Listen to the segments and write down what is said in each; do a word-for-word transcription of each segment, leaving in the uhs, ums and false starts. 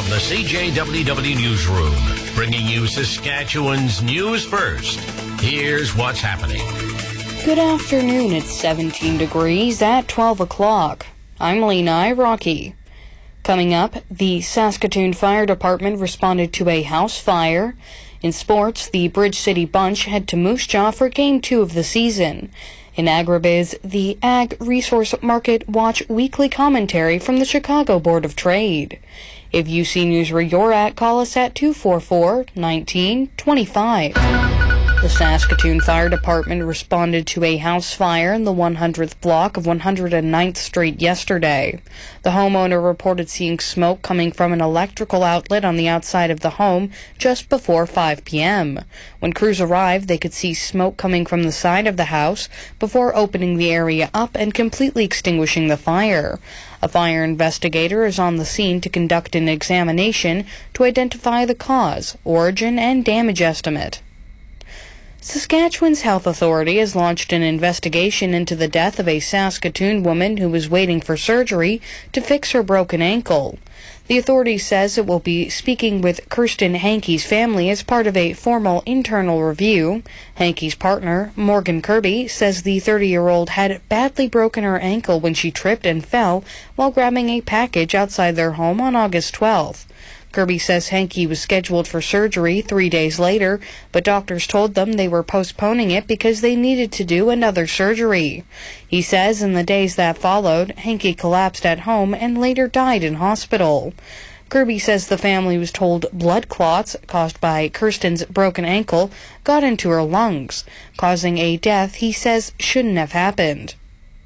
From the C J W W Newsroom, bringing you Saskatchewan's news first. Here's what's happening. Good afternoon. It's seventeen degrees at twelve o'clock. I'm Lena Rocky. Coming up, the Saskatoon Fire Department responded to a house fire. In sports, the Bridge City Bunch head to Moose Jaw for Game two of the season. In agribiz, the Ag Resource Market Watch weekly commentary from the Chicago Board of Trade. If you see news where you're at, call us at two four four, one nine two five. The Saskatoon Fire Department responded to a house fire in the one hundredth block of one hundred ninth Street yesterday. The homeowner reported seeing smoke coming from an electrical outlet on the outside of the home just before five p.m. When crews arrived, they could see smoke coming from the side of the house before opening the area up and completely extinguishing the fire. A fire investigator is on the scene to conduct an examination to identify the cause, origin, and damage estimate. Saskatchewan's Health Authority has launched an investigation into the death of a Saskatoon woman who was waiting for surgery to fix her broken ankle. The authority says it will be speaking with Kirsten Hankey's family as part of a formal internal review. Hankey's partner, Morgan Kirby, says the thirty-year-old had badly broken her ankle when she tripped and fell while grabbing a package outside their home on August twelfth. Kirby says Hankey was scheduled for surgery three days later, but doctors told them they were postponing it because they needed to do another surgery. He says in the days that followed, Hankey collapsed at home and later died in hospital. Kirby says the family was told blood clots caused by Kirsten's broken ankle got into her lungs, causing a death he says shouldn't have happened.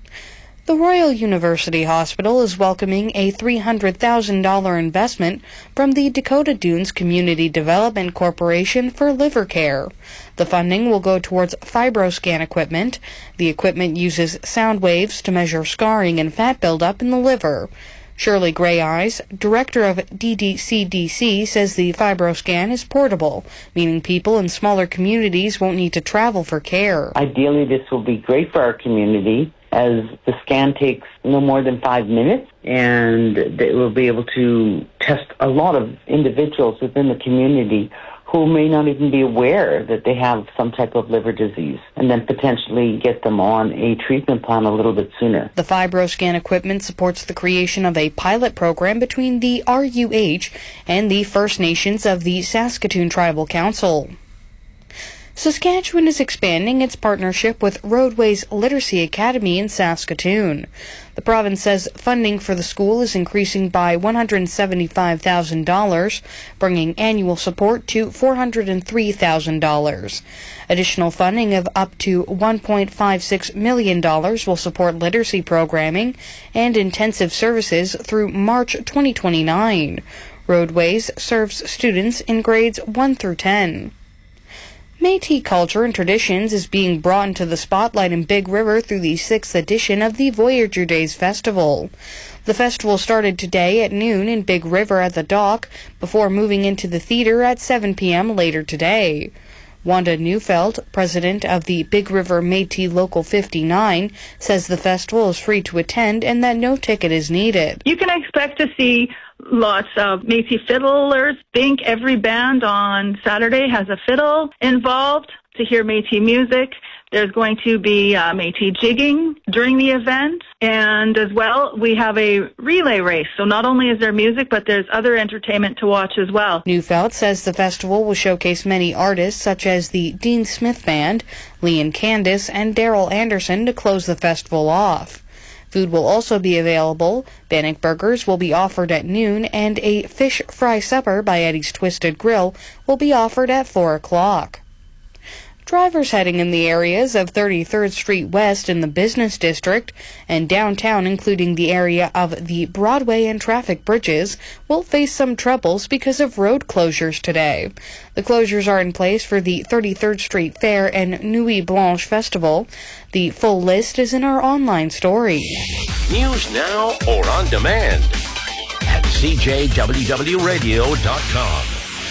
The Royal University Hospital is welcoming a three hundred thousand dollars investment from the Dakota Dunes Community Development Corporation for liver care. The funding will go towards FibroScan equipment. The equipment uses sound waves to measure scarring and fat buildup in the liver. Shirley Greyeyes, director of D D C D C, says the FibroScan is portable, meaning people in smaller communities won't need to travel for care. Ideally, this will be great for our community, as the scan takes no more than five minutes, and they will be able to test a lot of individuals within the community who may not even be aware that they have some type of liver disease, and then potentially get them on a treatment plan a little bit sooner. The FibroScan equipment supports the creation of a pilot program between the R U H and the First Nations of the Saskatoon Tribal Council. Saskatchewan is expanding its partnership with Roadways Literacy Academy in Saskatoon. The province says funding for the school is increasing by one hundred seventy-five thousand dollars, bringing annual support to four hundred three thousand dollars. Additional funding of up to one point five six million dollars will support literacy programming and intensive services through March twenty twenty-nine. Roadways serves students in grades one through ten. Métis culture and traditions is being brought into the spotlight in Big River through the sixth edition of the Voyager Days Festival. The festival started today at noon in Big River at the dock, before moving into the theater at seven p.m. later today. Wanda Neufeld, president of the Big River Métis Local fifty-nine, says the festival is free to attend and that no ticket is needed. You can expect to see lots of Métis fiddlers. Think every band on Saturday has a fiddle involved to hear Métis music. There's going to be uh, Métis jigging during the event. And as well, we have a relay race. So not only is there music, but there's other entertainment to watch as well. Neufeld says the festival will showcase many artists such as the Dean Smith Band, Lee and Candice, and Daryl Anderson to close the festival off. Food will also be available. Bannock burgers will be offered at noon, and a fish fry supper by Eddie's Twisted Grill will be offered at four o'clock. Drivers heading in the areas of thirty-third Street West in the business district and downtown, including the area of the Broadway and traffic bridges, will face some troubles because of road closures today. The closures are in place for the thirty-third Street Fair and Nuit Blanche Festival. The full list is in our online story. News now or on demand at C J W W radio dot com.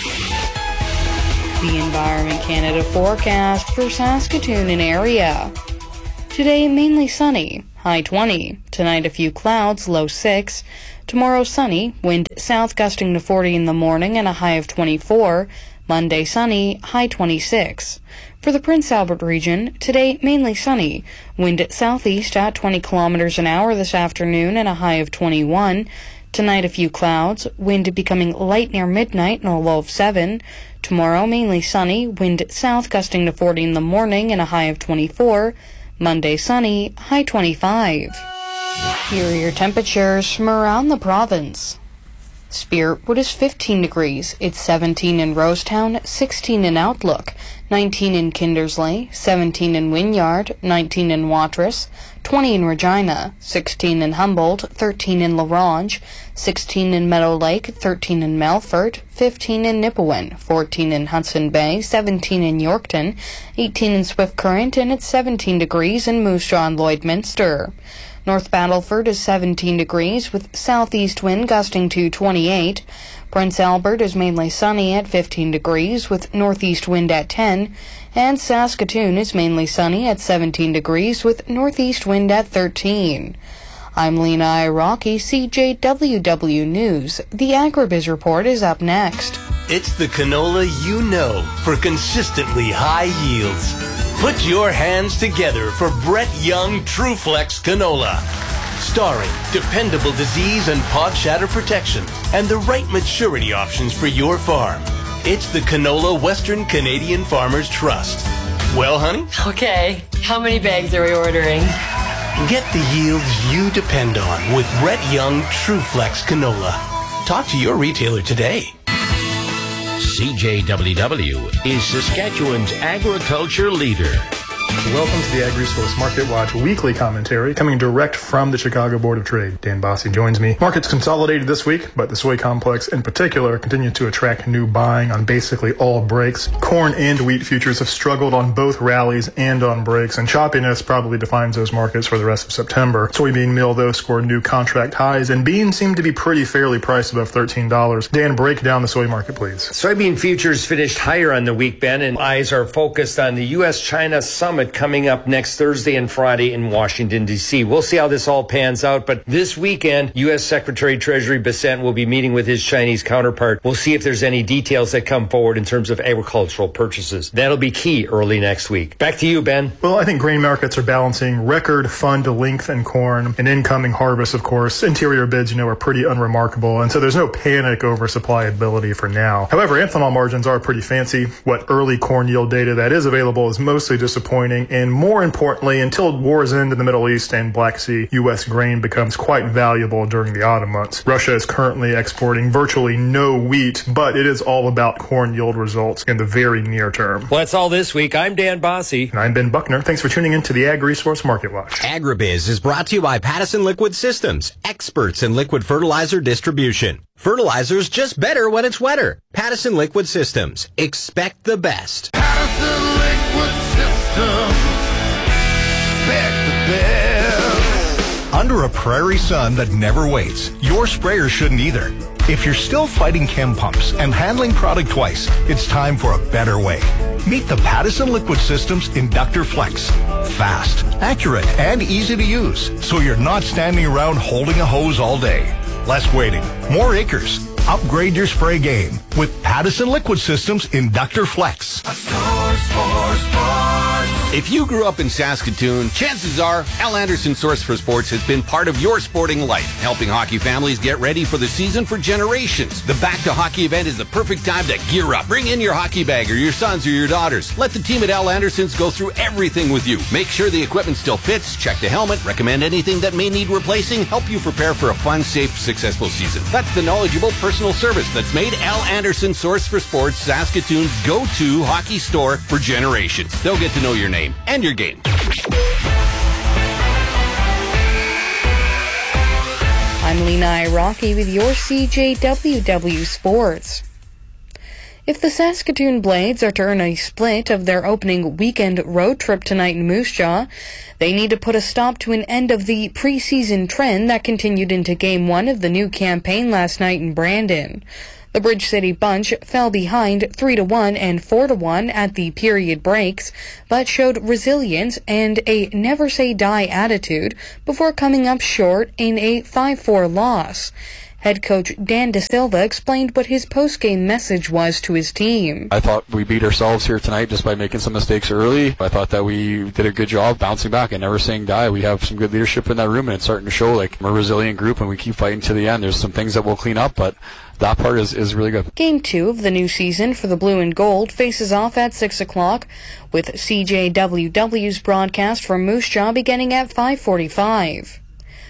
The Environment Canada forecast for Saskatoon and area. Today, mainly sunny, high twenty. Tonight, a few clouds, low six. Tomorrow sunny, wind south gusting to forty in the morning and a high of twenty-four. Monday sunny, high twenty-six. For the Prince Albert region, today mainly sunny, wind southeast at twenty kilometers an hour this afternoon and a high of twenty-one. Tonight a few clouds, wind becoming light near midnight and a low of seven. Tomorrow mainly sunny, wind south gusting to forty in the morning and a high of twenty-four. Monday sunny, high twenty-five. Here are your temperatures from around the province. Spiritwood is fifteen degrees. It's seventeen in Rosetown, sixteen in Outlook, nineteen in Kindersley, seventeen in Wynyard, nineteen in Watrous, twenty in Regina, sixteen in Humboldt, thirteen in La Ronge, sixteen in Meadow Lake, thirteen in Melfort, fifteen in Nipawin, fourteen in Hudson Bay, seventeen in Yorkton, eighteen in Swift Current, and it's seventeen degrees in Moose Jaw and Lloydminster. North Battleford is seventeen degrees with southeast wind gusting to twenty-eight. Prince Albert is mainly sunny at fifteen degrees with northeast wind at ten. And Saskatoon is mainly sunny at seventeen degrees with northeast wind at thirteen. I'm Lena Iraqi, C J W W News. The Agribiz Report is up next. It's the canola you know for consistently high yields. Put your hands together for Brett Young TrueFlex Canola. Starring dependable disease and pod shatter protection and the right maturity options for your farm. It's the canola Western Canadian Farmers Trust. Well, honey? Okay, how many bags are we ordering? Get the yields you depend on with Brett Young TrueFlex Canola. Talk to your retailer today. C J W W is Saskatchewan's agriculture leader. Welcome to the AgriSource Market Watch weekly commentary, coming direct from the Chicago Board of Trade. Dan Bosse joins me. Markets consolidated this week, but the soy complex in particular continued to attract new buying on basically all breaks. Corn and wheat futures have struggled on both rallies and on breaks, and choppiness probably defines those markets for the rest of September. Soybean meal, though, scored new contract highs, and beans seem to be pretty fairly priced above thirteen dollars. Dan, break down the soy market, please. Soybean futures finished higher on the week, Ben, and eyes are focused on the U S China summit coming up next Thursday and Friday in Washington, D C. We'll see how this all pans out, but this weekend, U S Secretary Treasury Bessent will be meeting with his Chinese counterpart. We'll see if there's any details that come forward in terms of agricultural purchases. That'll be key early next week. Back to you, Ben. Well, I think grain markets are balancing record fund length in corn and incoming harvest, of course. Interior bids, you know, are pretty unremarkable, and so there's no panic over supply ability for now. However, ethanol margins are pretty fancy. What early corn yield data that is available is mostly disappointing, and more importantly, until wars end in the Middle East and Black Sea, U S grain becomes quite valuable during the autumn months. Russia is currently exporting virtually no wheat, but it is all about corn yield results in the very near term. Well, that's all this week. I'm Dan Bosse. And I'm Ben Buckner. Thanks for tuning in to the AgriSource Market Watch. Agribiz is brought to you by Pattison Liquid Systems, experts in liquid fertilizer distribution. Fertilizer's just better when it's wetter. Pattison Liquid Systems. Expect the best. Pattison Liquid Systems. Expect the best. Under a prairie sun that never waits, your sprayer shouldn't either. If you're still fighting chem pumps and handling product twice, it's time for a better way. Meet the Pattison Liquid Systems Inductor Flex. Fast, accurate, and easy to use, so you're not standing around holding a hose all day. Less waiting, more acres. Upgrade your spray game with Pattison Liquid Systems Inductor Flex. A source for sports. If you grew up in Saskatoon, chances are Al Anderson Source for Sports has been part of your sporting life, helping hockey families get ready for the season for generations. The Back to Hockey event is the perfect time to gear up. Bring in your hockey bag or your sons or your daughters. Let the team at Al Anderson's go through everything with you. Make sure the equipment still fits, check the helmet, recommend anything that may need replacing, help you prepare for a fun, safe, successful season. That's the knowledgeable personal service that's made Al Anderson Source for Sports Saskatoon's go-to hockey store for generations. They'll get to know your name and your game. I'm Lena Iraqi with your C J W W Sports. If the Saskatoon Blades are to earn a split of their opening weekend road trip tonight in Moose Jaw, they need to put a stop to an end of the preseason trend that continued into Game one of the new campaign last night in Brandon. The Bridge City Bunch fell behind three to one and four to one at the period breaks, but showed resilience and a never-say-die attitude before coming up short in a five four loss. Head coach Dan De Silva explained what his post-game message was to his team. I thought we beat ourselves here tonight just by making some mistakes early. I thought that we did a good job bouncing back and never saying die. We have some good leadership in that room, and it's starting to show like we're a resilient group and we keep fighting to the end. There's some things that we'll clean up, but that part is, is really good. Game two of the new season for the Blue and Gold faces off at six o'clock, with C J W W's broadcast from Moose Jaw beginning at five forty-five.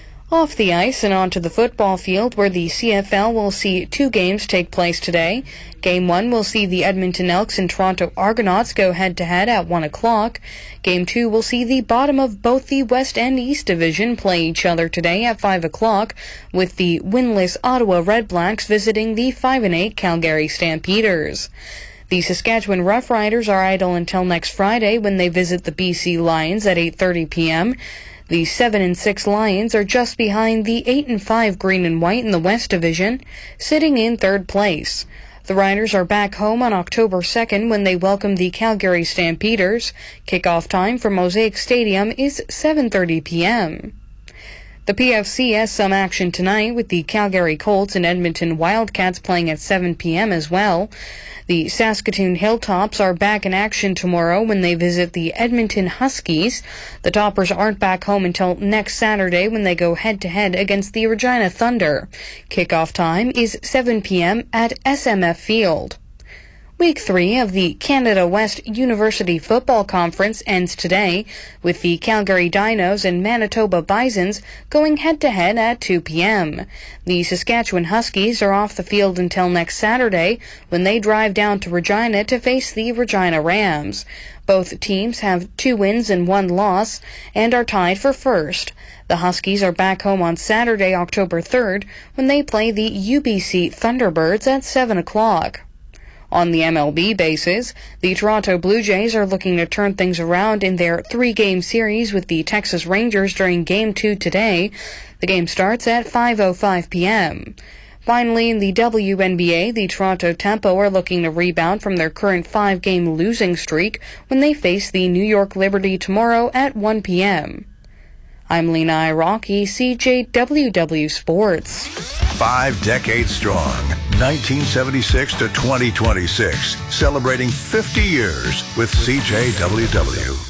Off the ice and onto the football field, where the C F L will see two games take place today. Game one will see the Edmonton Elks and Toronto Argonauts go head-to-head at one o'clock. Game two will see the bottom of both the West and East Division play each other today at five o'clock, with the winless Ottawa Redblacks visiting the five and eight Calgary Stampeders. The Saskatchewan Roughriders are idle until next Friday when they visit the B C Lions at eight thirty p.m. The seven and six Lions are just behind the eight and five Green and White in the West Division, sitting in third place. The Riders are back home on October second when they welcome the Calgary Stampeders. Kickoff time for Mosaic Stadium is seven thirty p.m. The P F C has some action tonight, with the Calgary Colts and Edmonton Wildcats playing at seven p.m. as well. The Saskatoon Hilltops are back in action tomorrow when they visit the Edmonton Huskies. The Toppers aren't back home until next Saturday when they go head-to-head against the Regina Thunder. Kickoff time is seven p.m. at S M F Field. Week three of the Canada West University Football Conference ends today, with the Calgary Dinos and Manitoba Bisons going head-to-head at two p.m. The Saskatchewan Huskies are off the field until next Saturday, when they drive down to Regina to face the Regina Rams. Both teams have two wins and one loss, and are tied for first. The Huskies are back home on Saturday, October third, when they play the U B C Thunderbirds at seven o'clock. On the M L B basis, the Toronto Blue Jays are looking to turn things around in their three-game series with the Texas Rangers during Game two today. The game starts at five oh five p.m. Finally, in the W N B A, the Toronto Tempo are looking to rebound from their current five-game losing streak when they face the New York Liberty tomorrow at one p.m. I'm Lena Rocky, C J W W Sports. Five decades strong, nineteen seventy-six to twenty twenty-six, celebrating fifty years with C J W W.